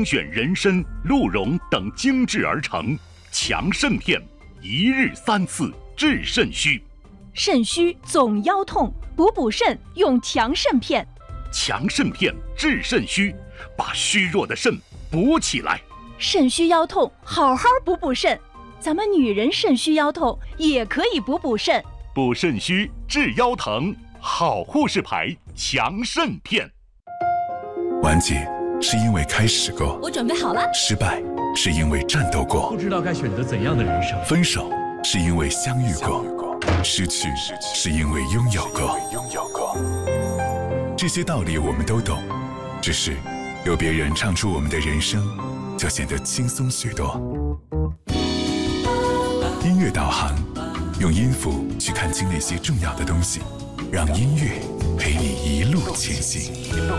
精选人参、鹿茸等精制而成，强肾片，一日3次治肾虚。 肾虚总腰痛，补肾用强肾片。 强肾片治肾虚，把虚弱的肾补起来。 肾虚腰痛，好好补肾。咱们女人肾虚腰痛也可以补肾。 补肾虚治腰疼，好护士牌强肾片。 完结是因为开始过， 我准备好了。 失败是因为战斗过， 不知道该选择怎样的人生。 分手是因为相遇过，失去是因为拥有过。这些道理我们都懂，只是有别人唱出我们的人生，就显得轻松许多。音乐导航，用音符去看清那些重要的东西，让音乐陪你一路前行。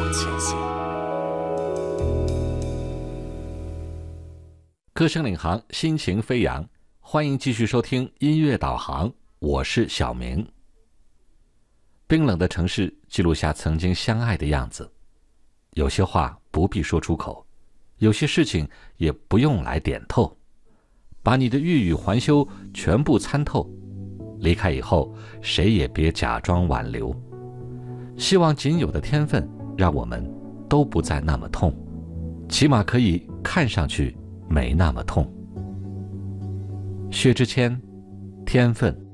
歌声领航，心情飞扬，欢迎继续收听音乐导航，我是小明。冰冷的城市记录下曾经相爱的样子，有些话不必说出口，有些事情也不用来点透，把你的欲语还休全部参透。离开以后，谁也别假装挽留。希望仅有的天分让我们都不再那么痛，起码可以看上去没那么痛。薛之谦，天分。